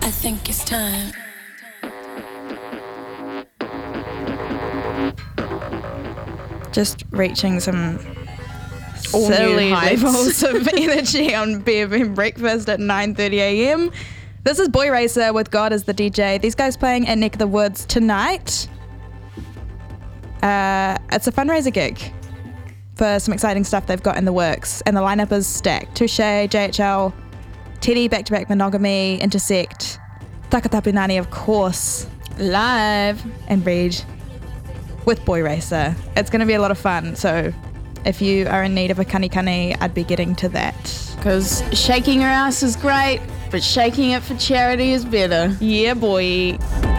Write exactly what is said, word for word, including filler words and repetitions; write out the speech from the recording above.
I think it's time. Just reaching some All silly new heights. levels of energy on B F M Breakfast at nine thirty a.m. This is Boy Racer with God as the D J. These guys playing at Neck of the Woods tonight. Uh, it's a fundraiser gig for some exciting stuff they've got in the works, and the lineup is stacked. Touche, J H L, Teddy, Back to Back Monogamy, Intersect, Takatapunani, of course, live, and Reed with Boy Racer. It's going to be a lot of fun, so if you are in need of a kanikani, I'd be getting to that. Because shaking your ass is great, but shaking it for charity is better. Yeah, boy.